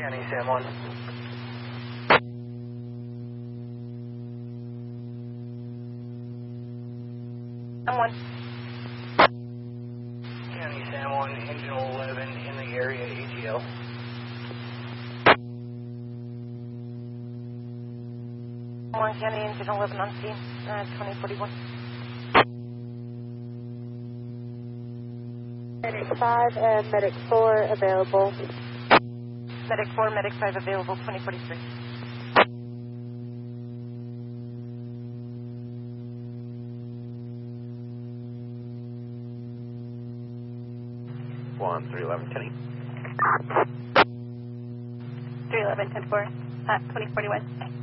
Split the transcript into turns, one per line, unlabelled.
County, Sam 1.
Sam 1.
County, Sam 1, engine 11 in the area, AGL.
Sam 1 County, engine 11 on scene, 2041.
Medic 5 and Medic 4 available.
Medic 4, Medic 5 available, 2043.
One, 311, Kenny.
311, 10-4, 2041.